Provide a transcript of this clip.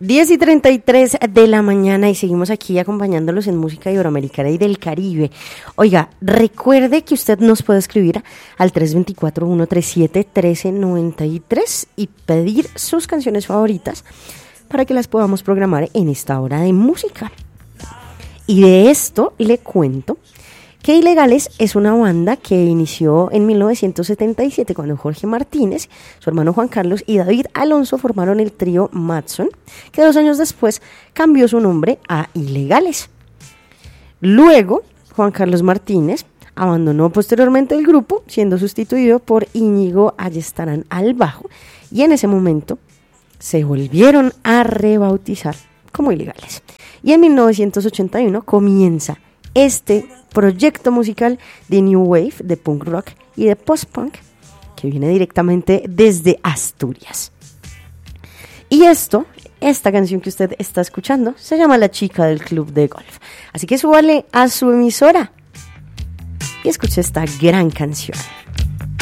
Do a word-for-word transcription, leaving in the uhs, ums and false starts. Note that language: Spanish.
diez y treinta y tres de la mañana y seguimos aquí acompañándolos en música iberoamericana y del Caribe. Oiga, recuerde que usted nos puede escribir al tres dos cuatro, uno tres siete, uno tres nueve tres y pedir sus canciones favoritas para que las podamos programar en esta hora de música. Y de esto le cuento que Ilegales es una banda que inició en mil novecientos setenta y siete cuando Jorge Martínez, su hermano Juan Carlos y David Alonso formaron el trío Matson, que dos años después cambió su nombre a Ilegales. Luego, Juan Carlos Martínez abandonó posteriormente el grupo, siendo sustituido por Íñigo Ayestarán al bajo, y en ese momento se volvieron a rebautizar como Ilegales. Y en mil novecientos ochenta y uno comienza este proyecto musical de New Wave, de punk rock y de post-punk, que viene directamente desde Asturias. Y esto, esta canción que usted está escuchando, se llama La Chica del Club de Golf. Así que súbale a su emisora y escuche esta gran canción.